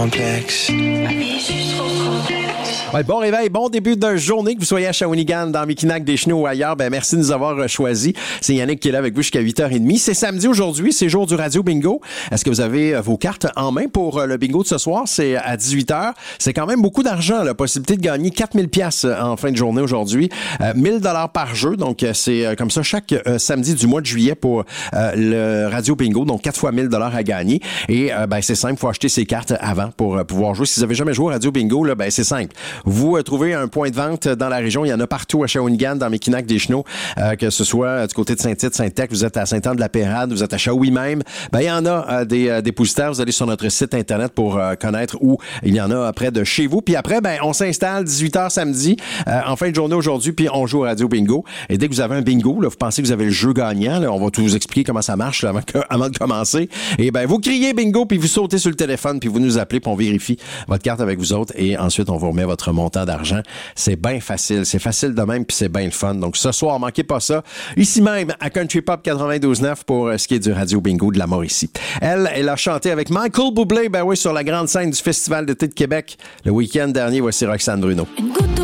Complexe. Ouais, bon réveil, bon début de journée, que vous soyez à Shawinigan, dans Mekinac, Deschenaux ou ailleurs. Ben, merci de nous avoir choisis. C'est Yannick qui est là avec vous jusqu'à 8h30. C'est samedi aujourd'hui, c'est jour du Radio Bingo. Est-ce que vous avez vos cartes en main pour le bingo de ce soir? C'est à 18h. C'est quand même beaucoup d'argent, la possibilité de gagner 4000 pièces en fin de journée aujourd'hui. 1000 $ par jeu. Donc, c'est comme ça chaque samedi du mois de juillet pour le Radio Bingo. Donc, 4 fois 1000 $ à gagner. Et, ben, c'est simple, il faut acheter ses cartes avant pour pouvoir jouer. Si vous avez jamais joué au Radio Bingo, là, ben, c'est simple. Vous trouvez un point de vente dans la région. Il y en a partout à Shawinigan, dans Mekinac, Deschenaux, que ce soit du côté de Saint-Tite, Saint-Tech, vous êtes à Saint-Anne-de-la-Pérade, vous êtes à Shawi même. Ben, il y en a des dépositaires. Vous allez sur notre site Internet pour connaître où il y en a près de chez vous. Puis après, ben, on s'installe 18h samedi, en fin de journée aujourd'hui, puis on joue au Radio Bingo. Et dès que vous avez un bingo, là, vous pensez que vous avez le jeu gagnant, là, on va tout vous expliquer comment ça marche là, avant de commencer. Et ben, vous criez bingo, puis vous sautez sur le téléphone, puis vous nous appelez, puis on vérifie votre carte avec vous autres. Et ensuite, on vous remet votre montant d'argent. C'est bien facile. C'est facile de même, puis c'est bien le fun. Donc, ce soir, manquez pas ça. Ici même, à Country Pop 92.9 pour ce qui est du Radio Bingo de la Mauricie. Elle a chanté avec Michael Bublé, ben oui, sur la grande scène du Festival d'été de Québec le week-end dernier. Voici Roxane Bruno. Une goutte